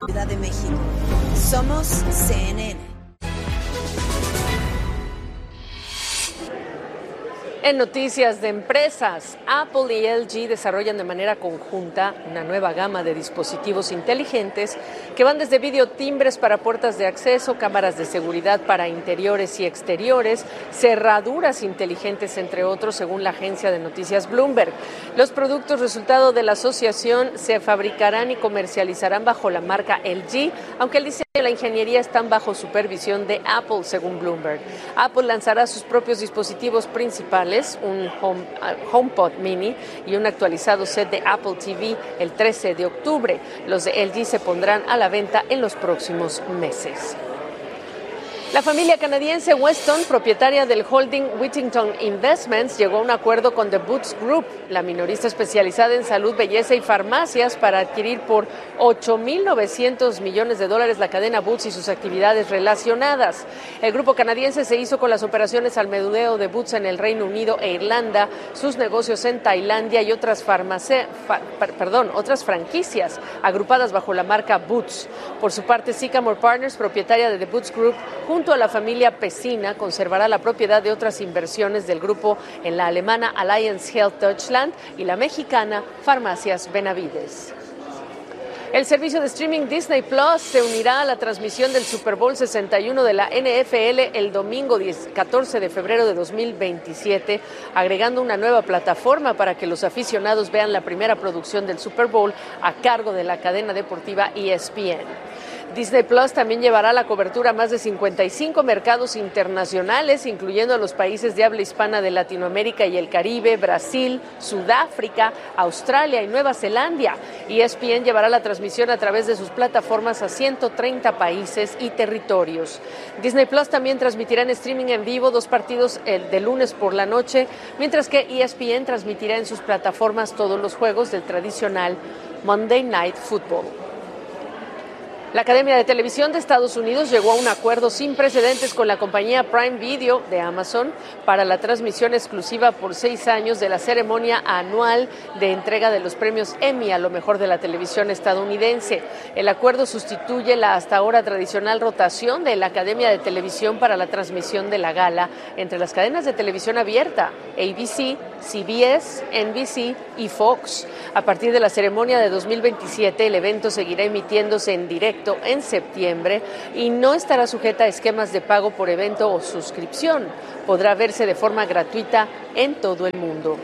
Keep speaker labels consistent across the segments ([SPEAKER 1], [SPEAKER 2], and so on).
[SPEAKER 1] Ciudad de México. Somos CNN.
[SPEAKER 2] En noticias de empresas, Apple y LG desarrollan de manera conjunta una nueva gama de dispositivos inteligentes que van desde videotimbres para puertas de acceso, cámaras de seguridad para interiores y exteriores, cerraduras inteligentes, entre otros, según la agencia de noticias Bloomberg. Los productos resultado de la asociación se fabricarán y comercializarán bajo la marca LG, aunque el diseño y la ingeniería están bajo supervisión de Apple, según Bloomberg. Apple lanzará sus propios dispositivos principales, un HomePod Mini y un actualizado set de Apple TV el 13 de octubre. Los de LG se pondrán a la venta en los próximos meses. La familia canadiense Weston, propietaria del holding Whittington Investments, llegó a un acuerdo con The Boots Group, la minorista especializada en salud, belleza y farmacias, para adquirir por $8.900 millones la cadena Boots y sus actividades relacionadas. El grupo canadiense se hizo con las operaciones al menudeo de Boots en el Reino Unido e Irlanda, sus negocios en Tailandia y otras franquicias agrupadas bajo la marca Boots. Por su parte, Sycamore Partners, propietaria de The Boots Group, junto a la familia Pesina, conservará la propiedad de otras inversiones del grupo en la alemana Alliance Health Deutschland y la mexicana Farmacias Benavides. El servicio de streaming Disney Plus se unirá a la transmisión del Super Bowl 61 de la NFL el domingo 14 de febrero de 2027, agregando una nueva plataforma para que los aficionados vean la primera producción del Super Bowl a cargo de la cadena deportiva ESPN. Disney Plus también llevará la cobertura a más de 55 mercados internacionales, incluyendo a los países de habla hispana de Latinoamérica y el Caribe, Brasil, Sudáfrica, Australia y Nueva Zelanda. ESPN llevará la transmisión a través de sus plataformas a 130 países y territorios. Disney Plus también transmitirá en streaming en vivo 2 partidos de lunes por la noche, mientras que ESPN transmitirá en sus plataformas todos los juegos del tradicional Monday Night Football. La Academia de Televisión de Estados Unidos llegó a un acuerdo sin precedentes con la compañía Prime Video de Amazon para la transmisión exclusiva por 6 años de la ceremonia anual de entrega de los premios Emmy a lo mejor de la televisión estadounidense. El acuerdo sustituye la hasta ahora tradicional rotación de la Academia de Televisión para la transmisión de la gala entre las cadenas de televisión abierta, ABC, CBS, NBC y Fox. A partir de la ceremonia de 2027, el evento seguirá emitiéndose en directo en septiembre y no estará sujeta a esquemas de pago por evento o suscripción. Podrá verse de forma gratuita en todo el mundo.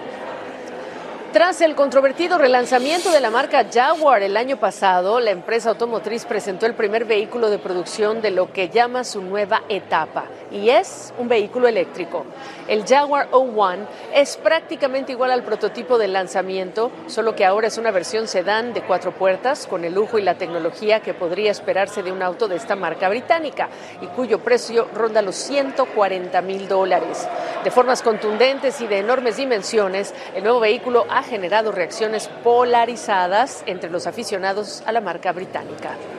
[SPEAKER 2] Tras el controvertido relanzamiento de la marca Jaguar el año pasado, la empresa automotriz presentó el primer vehículo de producción de lo que llama su nueva etapa, y es un vehículo eléctrico. El Jaguar O1 es prácticamente igual al prototipo del lanzamiento, solo que ahora es una versión sedán de 4 puertas, con el lujo y la tecnología que podría esperarse de un auto de esta marca británica, y cuyo precio ronda los $140,000. De formas contundentes y de enormes dimensiones, el nuevo vehículo ha generado reacciones polarizadas entre los aficionados a la marca británica.